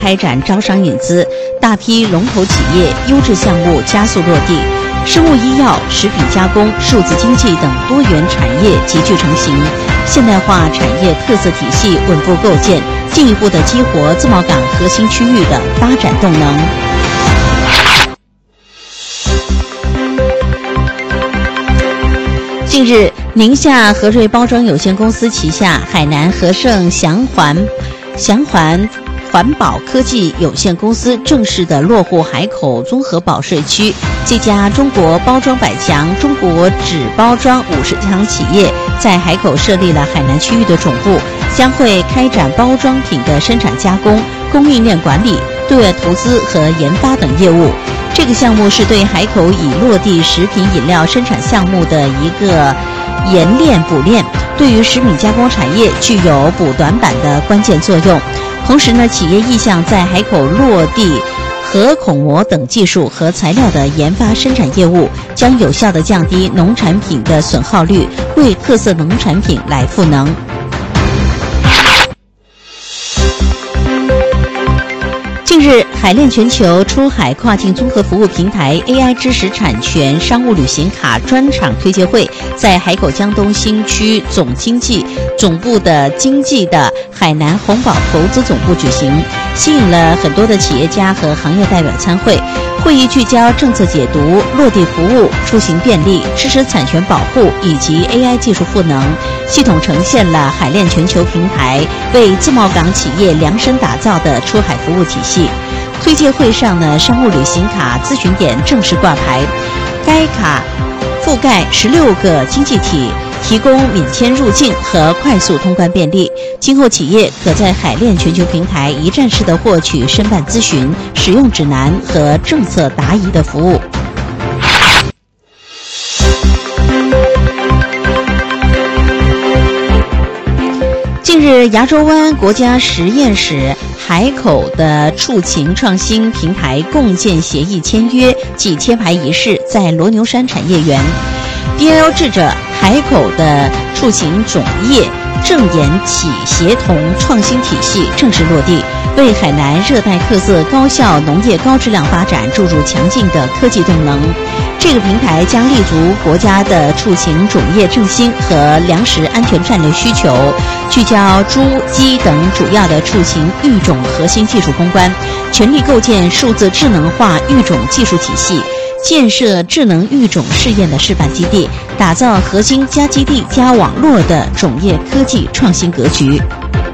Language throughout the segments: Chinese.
开展招商引资，大批龙头企业、优质项目加速落地，生物医药、食品加工、数字经济等多元产业急剧成型，现代化产业特色体系稳步构建，进一步的激活自贸港核心区域的发展动能。近日，宁夏和瑞包装有限公司旗下海南和盛祥环保科技有限公司正式的落户海口综合保税区，这家中国包装百强、中国纸包装50强企业在海口设立了海南区域的总部，将会开展包装品的生产加工、供应链管理、对外投资和研发等业务。这个项目是对海口已落地食品饮料生产项目的一个研练补练，对于食品加工产业具有补短板的关键作用。同时呢，企业意向在海口落地核孔膜等技术和材料的研发生产业务，将有效地降低农产品的损耗率，为特色农产品来赋能。近日，海链全球出海跨境综合服务平台 AI 知识产权商务旅行卡专场推介会在海口江东新区总部的经济的海南红宝投资总部举行，吸引了很多的企业家和行业代表参会。会议聚焦政策解读、落地服务、出行便利、知识产权保护以及 AI 技术赋能，系统呈现了海链全球平台为自贸港企业量身打造的出海服务体系。推介会上呢，商务旅行卡咨询点正式挂牌，该卡覆盖16个经济体，提供免签入境和快速通关便利。今后企业可在海链全球平台一站式的获取申办咨询、使用指南和政策答疑的服务。近日，牙洲湾国家实验室海口的触禽创新平台共建协议签约暨贴牌仪式在罗牛山产业园，标志着海口的触禽种业正研企协同创新体系正式落地，为海南热带特色高效农业高质量发展注入强劲的科技动能。这个平台将立足国家的畜禽种业振兴和粮食安全战略需求，聚焦猪、鸡等主要的畜禽育种核心技术攻关，全力构建数字智能化育种技术体系，建设智能育种试验的示范基地，打造核心加基地加网络的种业科技创新格局。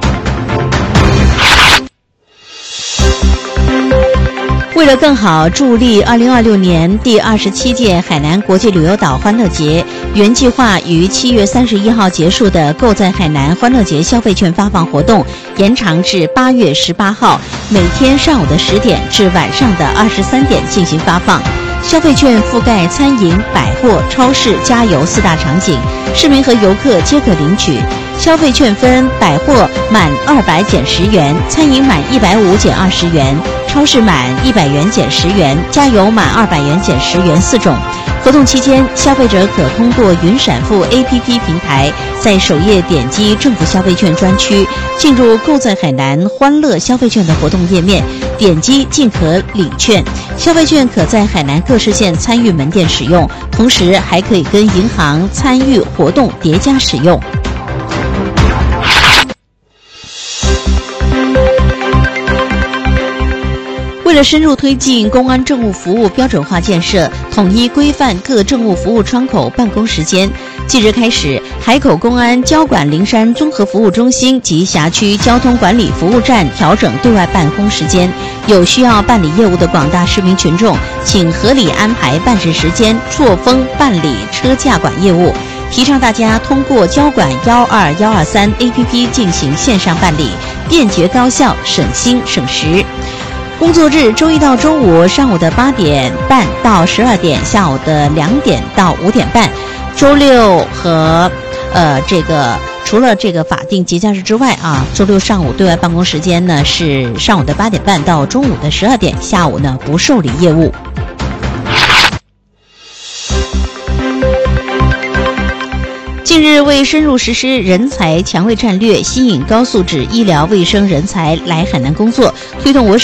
为了更好助力2026年第27届海南国际旅游岛欢乐节，原计划于7月31号结束的购在海南欢乐节消费券发放活动延长至8月18号，每天上午的10点至晚上的23点进行发放。消费券覆盖餐饮、百货、超市、加油4大场景，市民和游客皆可领取。消费券分百货满200减10元，餐饮满150减20元，超市满100元减10元，加油满200元减10元4种。活动期间，消费者可通过云闪付 APP 平台，在首页点击政府消费券专区，进入购在海南欢乐消费券的活动页面，点击即可领券。消费券可在海南各市县参与门店使用，同时还可以跟银行参与活动叠加使用。为了深入推进公安政务服务标准化建设，统一规范各政务服务窗口办公时间，即日开始，海口公安交管灵山综合服务中心及辖区交通管理服务站调整对外办公时间。有需要办理业务的广大市民群众，请合理安排办事时间，错峰办理车驾管业务。提倡大家通过交管12123 APP 进行线上办理，便捷高效，省心省时。工作日周一到周五上午的8点半到12点，下午的2点到5点半。周六和除了这个法定节假日之外啊，周六上午对外办公时间呢是上午的8点半到中午的12点，下午呢不受理业务。近日，为深入实施人才强卫战略，吸引高素质医疗卫生人才来海南工作，推动我省